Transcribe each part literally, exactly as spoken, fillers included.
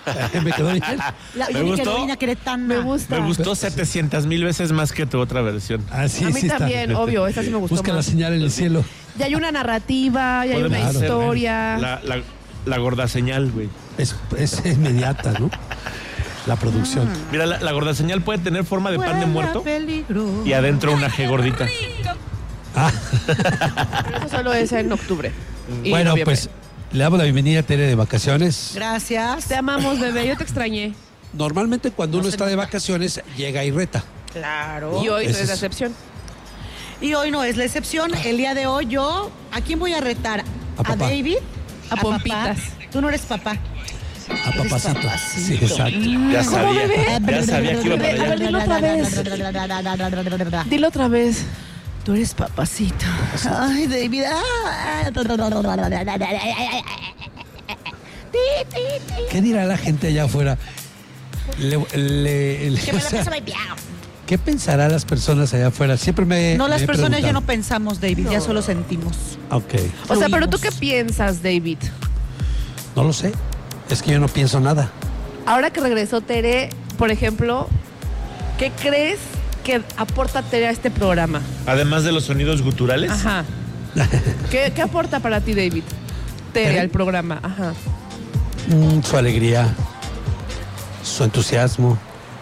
Me quedó bien. La, Me gustó. Me gusta. Me gustó setecientas mil veces más que tu otra versión. Ah, sí, A mí sí está. también, obvio, esta sí me gustó Busca más. la señal en el cielo. Ya hay una narrativa, ya hay una Podemos hacer historia. La, la, la gorda señal, güey. Es, es inmediata, ¿no? La producción. Mira, la, la gorda señal puede tener forma de pan de muerto Peligro. y adentro una G gordita. Ah, Pero eso solo es en octubre. y bueno, noviembre. pues le damos la bienvenida a Tere de vacaciones. Gracias. Te amamos, bebé, yo te extrañé. Normalmente cuando uno está de vacaciones, llega y reta. Claro. Y hoy no Ese es la es- excepción. Y hoy no es la excepción. El día de hoy yo, ¿a quién voy a retar? A ¿A, papá. David? A Pompitas. papá? Tú no eres papá. A papacito. papacito. Sí, exacto. Ya ¿Cómo, sabía. bebé? Ya sabía que iba para A ver, allá. dilo otra vez. Dilo otra vez. Tú eres papacito. Ay, David. ¿Qué dirá la gente allá afuera? Le- le- le- Que me o la sea, paso muy piano. ¿Qué pensarán las personas allá afuera? Siempre me. No, me las he personas ya preguntado. no pensamos, David, ya solo sentimos. Ok. O sea, pero tú Fluimos. qué piensas, David. No lo sé. Es que yo no pienso nada. Ahora que regresó Tere, por ejemplo, ¿qué crees que aporta Tere a este programa? Además de los sonidos guturales. Ajá. ¿Qué, qué aporta para ti, David? Tere ¿Tere? al programa, ajá. Mm, su alegría, su entusiasmo,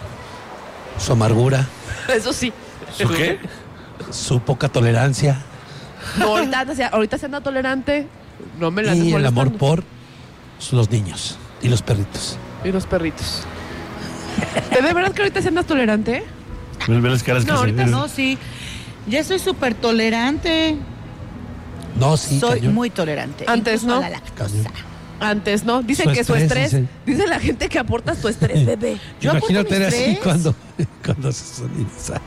su amargura, Eso sí. ¿Su qué? su poca tolerancia No, ahorita, anda- ahorita se anda tolerante. No me la andes y el amor molestando. por los niños y los perritos. Y los perritos. ¿De verdad que ahorita se andas tolerante? Ve las caras que No, se ahorita ven. No, sí. Ya soy súper tolerante. No, sí, soy cañón. muy tolerante. Antes, Incluso ¿no? a la lactosa. Cañón. Antes, ¿no? Dicen Su que su estrés, estrés. dicen. Dice la gente que aportas tu estrés, bebé. Yo aporto Imagínate mi era así estrés. cuando, cuando se soniza.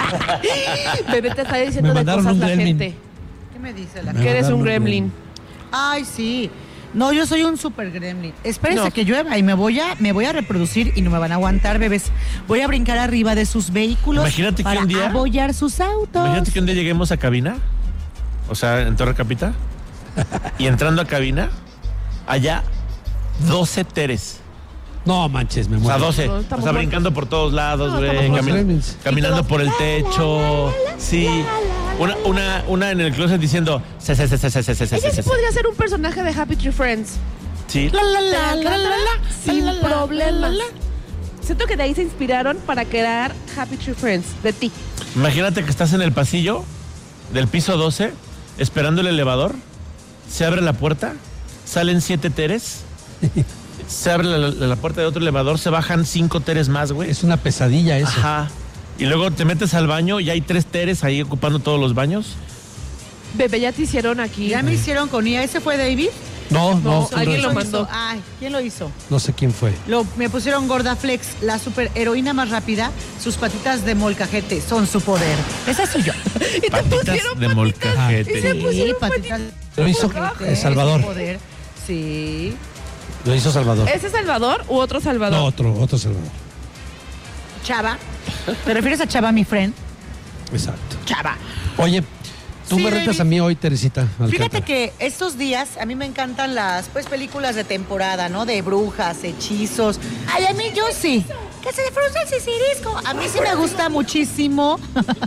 Bebé te está diciendo Me de mandaron cosas un la gremlin. gente. ¿Qué me dice la Me Que eres mandaron un un gremlin. Ay, sí. No, yo soy un super gremlin. Espérense No. que llueva y me voy a me voy a reproducir y no me van a aguantar, bebés. Voy a brincar arriba de sus vehículos Imagínate que para un día- abollar sus autos. Imagínate que un día lleguemos a cabina, o sea, en Torre Capita, y entrando a cabina, allá doce Teres. No manches, me O sea, muero. doce. No, O estamos sea, muertos. brincando por todos lados, No, güey. estamos muertos. cami- Gremlins. caminando Y todos, por el techo. Sí. Una, una, una en el closet diciendo. "Se, se, se, se, se, se, se, se, Ella sí se". podría ser un personaje de Happy Tree Friends. Sí. La, la, Te la, encanta, la, la, la, sin la, la, problemas. la, la. Siento que de ahí se inspiraron para crear Happy Tree Friends, de ti. Imagínate que estás en el pasillo del piso doce, esperando el elevador. Se abre la puerta, salen siete Teres. Se abre la, la- la puerta de otro elevador, se bajan cinco Teres más, güey. Es una pesadilla eso. Ajá. Y luego te metes al baño y hay tres Teres ahí ocupando todos los baños. Bebé, ya te hicieron aquí. Ya me hicieron con ella. ¿Ese fue David? No, no, No, no, alguien no, lo mandó. Ay, ¿quién lo hizo? no sé quién fue. Lo, me pusieron Gorda Flex, la super heroína más rápida. Sus patitas de molcajete son su poder. Esa soy yo. Y te Patitas pusieron de patitas. molcajete. Y se pusieron patitas de Lo hizo molcajete, eh, Salvador. su poder. Sí. Lo hizo Salvador. ¿Ese Salvador u otro Salvador? No, otro, otro Salvador. Chava. ¿Te refieres a Chava, mi friend? Exacto. Chava. Oye, tú Sí, me retas David. a mí hoy, Teresita. Fíjate Alcántara. que estos días a mí me encantan las pues películas de temporada, ¿no? De brujas, hechizos. Ay, a mí yo sí. Que se frustra el sisirisco. A mí sí me gusta muchísimo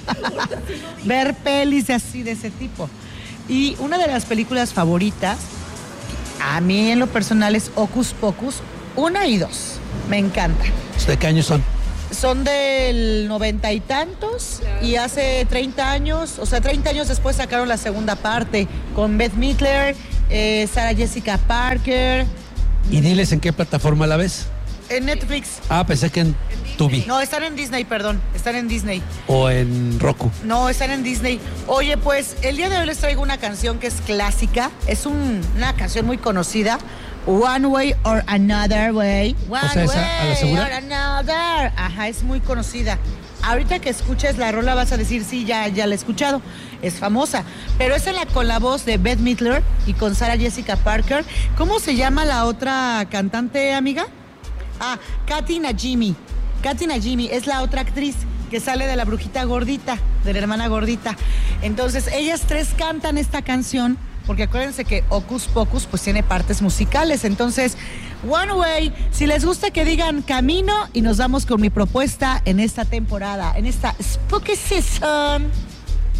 ver pelis así de ese tipo. Y una de las películas favoritas, a mí en lo personal, es Hocus Pocus, una y dos. Me encanta. ¿De qué años son? Son del noventa y tantos y hace treinta años, o sea, treinta años después sacaron la segunda parte con Beth Midler, eh, Sarah Jessica Parker, Y diles en qué plataforma la ves. en Netflix. Ah, pensé que en Tubi No, están en Disney, perdón, están en Disney. o en Roku. No, están en Disney. Oye, pues el día de hoy les traigo una canción que es clásica, es un- una canción muy conocida. One Way or Another Way. One sea, esa, ¿a la Way segura? or Another. Ajá, es muy conocida. Ahorita que escuches la rola vas a decir, sí, ya, ya la he escuchado. Es famosa. Pero esa es la con la voz de Beth Midler y con Sarah Jessica Parker. ¿Cómo se llama la otra cantante, amiga? Ah, Katy Najimy. Katy Najimy es la otra actriz que sale de la brujita gordita, de la hermana gordita. Entonces, ellas tres cantan esta canción, porque acuérdense que Hocus Pocus pues tiene partes musicales. Entonces, One Way. Si les gusta que digan camino y nos vamos con mi propuesta en esta temporada, en esta Spooky Season.